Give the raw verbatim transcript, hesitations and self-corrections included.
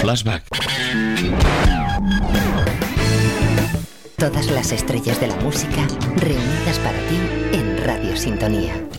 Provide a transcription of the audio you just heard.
Flashback. Todas las estrellas de la música reunidas para ti en Radio Sintonía.